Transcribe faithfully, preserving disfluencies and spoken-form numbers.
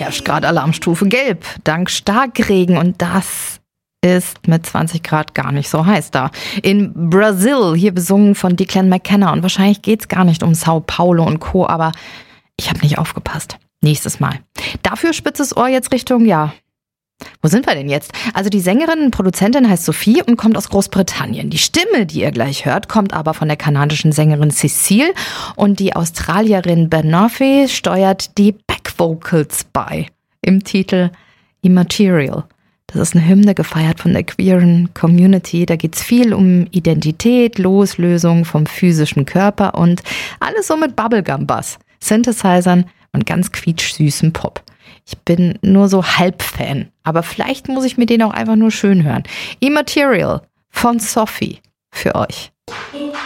herrscht gerade Alarmstufe Gelb, dank Starkregen und das ist mit zwanzig Grad gar nicht so heiß da. In Brasil, hier besungen von Declan McKenna und wahrscheinlich geht's gar nicht um Sao Paulo und Co., aber ich habe nicht aufgepasst. Nächstes Mal. Dafür spitzes Ohr jetzt Richtung, ja, wo sind wir denn jetzt? Also die Sängerin und Produzentin heißt Sophie und kommt aus Großbritannien. Die Stimme, die ihr gleich hört, kommt aber von der kanadischen Sängerin Cecile und die Australierin Bernoffe steuert die Backvocals bei. Im Titel Immaterial. Das ist eine Hymne, gefeiert von der queeren Community. Da geht's viel um Identität, Loslösung vom physischen Körper und alles so mit Bubblegum-Bass, Synthesizern und ganz quietschsüßem Pop. Ich bin nur so halb Fan, aber vielleicht muss ich mir den auch einfach nur schön hören. Immaterial von Sophie für euch.